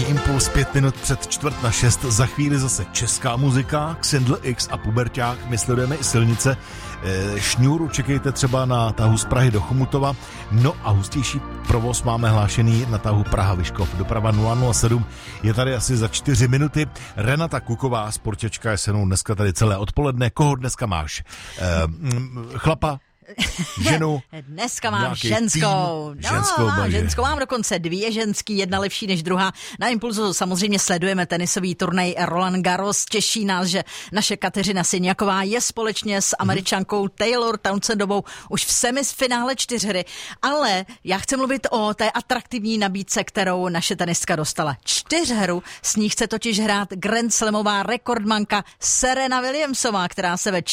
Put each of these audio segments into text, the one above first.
Impuls 5 minut před 5:45. Za chvíli zase česká muzika, Xindl X a Puberťák. My sledujeme i silnice. Šňůru čekejte třeba na tahu z Prahy do Chomutova. No a hustější provoz máme hlášený na tahu Praha-Vyškov. Doprava 007 je tady asi za 4 minuty. Renata Kuková, sportěčka, je se mnou dneska tady celé odpoledne. Koho dneska máš? Chlapa? Ženu? Dneska mám ženskou. Ženskou mám dokonce 2 ženský, jedna lepší než druhá. Na Impulzu samozřejmě sledujeme tenisový turnaj Roland Garros. Těší nás, že naše Kateřina Syňaková je společně s Američankou Taylor Townsendovou už v semifinále 4hry. Ale já chci mluvit o té atraktivní nabídce, kterou naše tenistka dostala. 4hru, s ní chce totiž hrát Grand Slamová rekordmanka Serena Williamsová, která se ve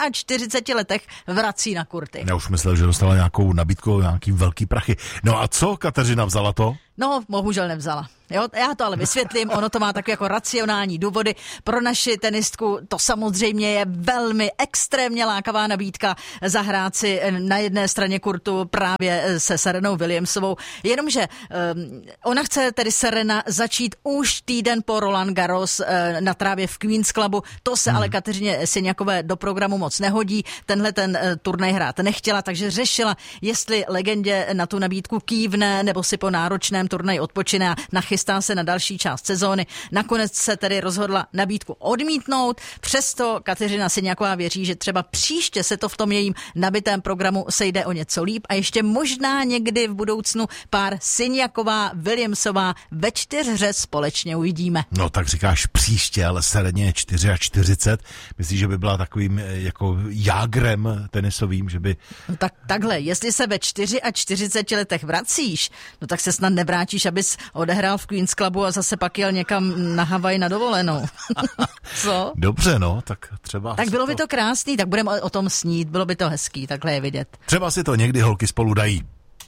44 letech vrací na kurty. Já už myslel, že dostala nějakou nabídku, nějaký velký prachy. No a co Kateřina vzala to? No, bohužel nevzala. Jo, já to ale vysvětlím, ono to má takové jako racionální důvody. Pro naši tenistku to samozřejmě je velmi extrémně lákavá nabídka zahrát si na jedné straně kurtu právě se Serenou Williamsovou. Jenomže ona chce tedy Serena začít už týden po Roland Garros na trávě v Queen's Clubu. To se ale Kateřině Syňakové do programu moc nehodí. Tenhle turnaj hrát nechtěla, takže řešila, jestli legendě na tu nabídku kývne nebo si po náročném turnaji odpočine a nachystá se na další část sezóny. Nakonec se tedy rozhodla nabídku odmítnout, přesto Kateřina Syňaková věří, že třeba příště se to v tom jejím nabitém programu sejde o něco líp a ještě možná někdy v budoucnu pár Syňaková Williamsová ve 4hře společně uvidíme. No tak říkáš příště, ale Sereně je 44. Myslíš, že by byla takovým jako jágrem tenisovým, že by... No tak takhle, jestli se ve 44 letech vracíš, no tak se snad nevrátíš, abys odehrál v Queen's Clubu a zase pak jel někam na Havaj na dovolenou. Co? Dobře, no, tak třeba... Tak bylo by to krásný, tak budeme o tom snít, bylo by to hezký, takhle je vidět. Třeba si to někdy holky spolu dají.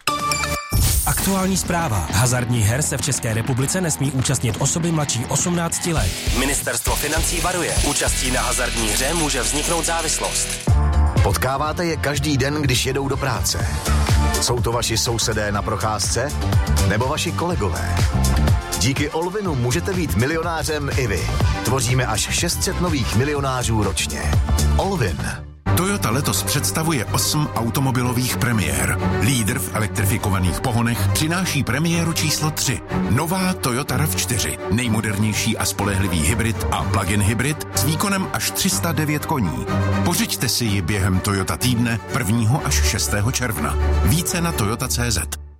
Aktuální zpráva. Hazardních her se v České republice nesmí účastnit osoby mladší 18 let. Ministerstvo financí varuje. Účastí na hazardní hře může vzniknout závislost. Potkáváte je každý den, když jedou do práce. Jsou to vaši sousedé na procházce? Nebo vaši kolegové? Díky Allwinu můžete být milionářem i vy. Tvoříme až 600 nových milionářů ročně. Allwin. Toyota letos představuje 8 automobilových premiér. Lídr v elektrifikovaných pohonech přináší premiéru číslo 3. Nová Toyota RAV4. Nejmodernější a spolehlivý hybrid a plug-in hybrid s výkonem až 309 koní. Pořiďte si ji během Toyota týdne 1. až 6. června. Více na toyota.cz.